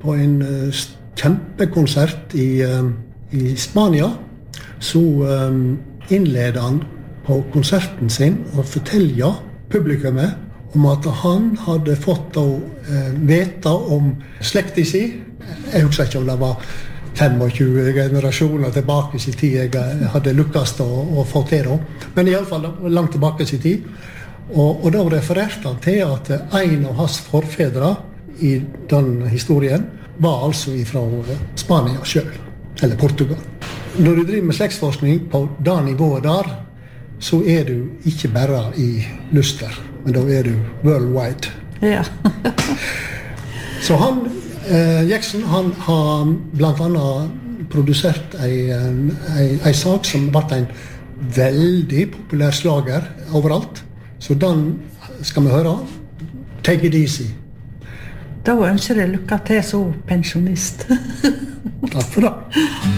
på en kjempekonsert i Spania, så innleder han på konserten sin og forteller publikummet om at han hadde fått vite om slekta si. Jeg husker ikke om det var 25 generasjoner tilbake i tid jeg hadde lukkast å få til da. Men i alle fall langt tilbake i tid. Og da refererte han til at en av hans forfedre i den historien var altså fra Spania selv, eller Portugal. Når du driver med slektsforskning på det nivået der, så du ikke bare i Luster, men da du worldwide. Ja. Så han, Jackson, han har blant annet produsert en sak som ble en veldig populær slager overalt. Så den skal vi høre. Take it easy. Da ønsker jeg lykke til som pensjonist. Takk for det.